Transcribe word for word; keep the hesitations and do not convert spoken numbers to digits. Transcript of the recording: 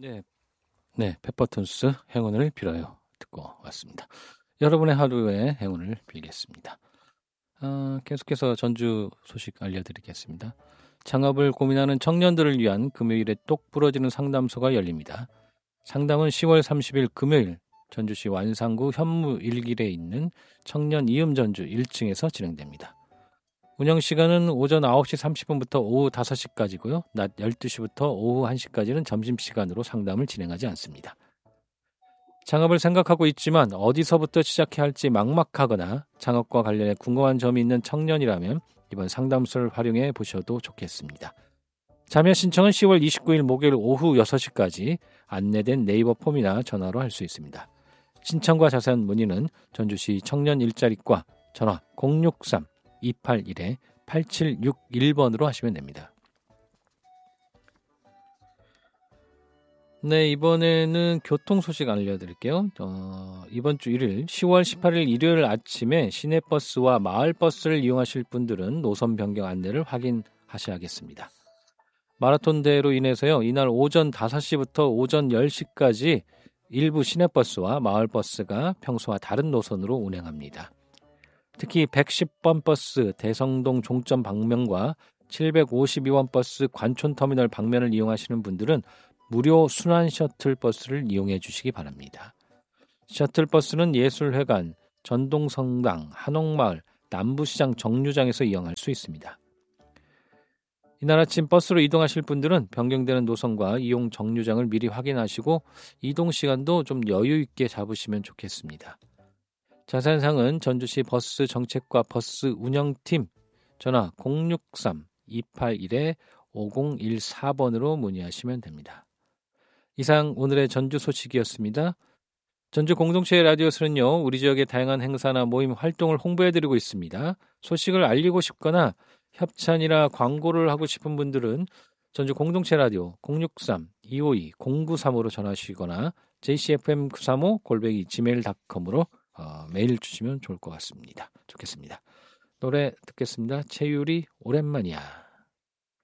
네, 네, 페퍼톤스 행운을 빌어요 듣고 왔습니다. 여러분의 하루의 행운을 빌겠습니다. 어, 계속해서 전주 소식 알려드리겠습니다. 창업을 고민하는 청년들을 위한 금요일에 똑 부러지는 상담소가 열립니다. 상담은 시월 삼십일 금요일 전주시 완산구 현무 일길에 있는 청년 이음전주 일 층에서 진행됩니다. 운영시간은 오전 아홉 시 삼십 분부터 오후 다섯 시까지고요. 낮 열두 시부터 오후 한 시까지는 점심시간으로 상담을 진행하지 않습니다. 창업을 생각하고 있지만 어디서부터 시작해야 할지 막막하거나 창업과 관련해 궁금한 점이 있는 청년이라면 이번 상담소를 활용해 보셔도 좋겠습니다. 참여 신청은 시월 이십구일 목요일 오후 여섯 시까지 안내된 네이버 폼이나 전화로 할 수 있습니다. 신청과 자세한 문의는 전주시 청년 일자리과 전화 공육삼 이팔일 팔칠육일 번으로 하시면 됩니다. 네, 이번에는 교통 소식 알려드릴게요. 어, 이번 주 일요일 시월 십팔일 일요일 아침에 시내버스와 마을버스를 이용하실 분들은 노선 변경 안내를 확인하셔야겠습니다. 마라톤 대회로 인해서요, 이날 오전 다섯 시부터 오전 열 시까지 일부 시내버스와 마을버스가 평소와 다른 노선으로 운행합니다. 특히 백십 번 버스 대성동 종점 방면과 칠백오십이 번 버스 관촌터미널 방면을 이용하시는 분들은 무료 순환 셔틀버스를 이용해 주시기 바랍니다. 셔틀버스는 예술회관, 전동성당, 한옥마을, 남부시장 정류장에서 이용할 수 있습니다. 이날 아침 버스로 이동하실 분들은 변경되는 노선과 이용 정류장을 미리 확인하시고 이동 시간도 좀 여유 있게 잡으시면 좋겠습니다. 자세한 사항은 전주시 버스 정책과 버스 운영팀 전화 공육삼 이팔일 오공일사 번으로 문의하시면 됩니다. 이상 오늘의 전주 소식이었습니다. 전주 공동체 라디오스는요, 우리 지역의 다양한 행사나 모임 활동을 홍보해드리고 있습니다. 소식을 알리고 싶거나 협찬이나 광고를 하고 싶은 분들은 전주 공동체 라디오 공육삼 이오이 공구삼오로 전화하시거나 제이씨에프엠 구삼오 골뱅이 지메일 닷컴으로 어, 메일 주시면 좋을 것 같습니다. 좋겠습니다. 노래 듣겠습니다. 채유리 오랜만이야.